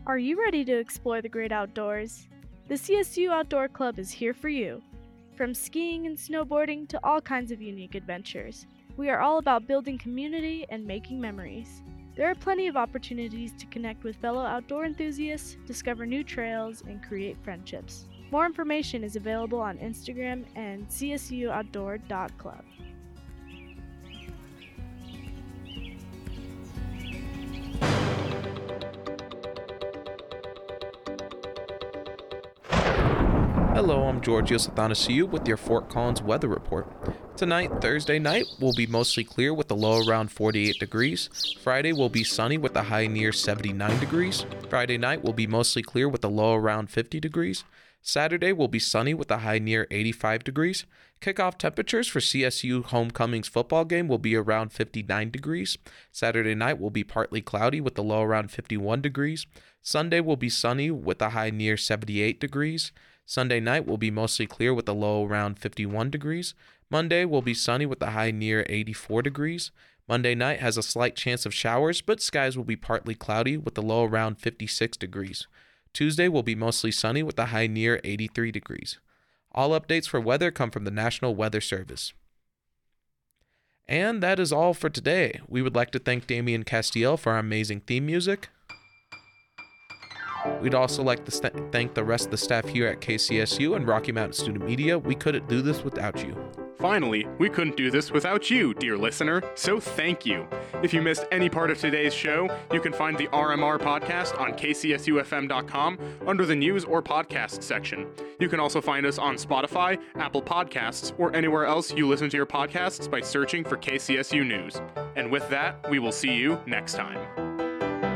Are you ready to explore the great outdoors? The CSU Outdoor Club is here for you. From skiing and snowboarding to all kinds of unique adventures, we are all about building community and making memories. There are plenty of opportunities to connect with fellow outdoor enthusiasts, discover new trails, and create friendships. More information is available on Instagram and csuoutdoor.club. Hello, I'm Georgios Athanasiou with your Fort Collins weather report. Tonight, Thursday night, will be mostly clear with a low around 48 degrees. Friday will be sunny with a high near 79 degrees. Friday night will be mostly clear with a low around 50 degrees. Saturday will be sunny with a high near 85 degrees. Kickoff temperatures for CSU Homecoming's football game will be around 59 degrees. Saturday night will be partly cloudy with a low around 51 degrees. Sunday will be sunny with a high near 78 degrees. Sunday night will be mostly clear with a low around 51 degrees. Monday will be sunny with a high near 84 degrees. Monday night has a slight chance of showers, but skies will be partly cloudy with a low around 56 degrees. Tuesday will be mostly sunny with a high near 83 degrees. All updates for weather come from the National Weather Service. And that is all for today. We would like to thank Damian Castiel for our amazing theme music. We'd also like to thank the rest of the staff here at KCSU and Rocky Mountain Student Media. We couldn't do this without you. Finally, we couldn't do this without you, dear listener, so thank you. If you missed any part of today's show, you can find the RMR podcast on kcsufm.com under the news or podcast section. You can also find us on Spotify, Apple Podcasts, or anywhere else you listen to your podcasts by searching for KCSU News. And with that, we will see you next time.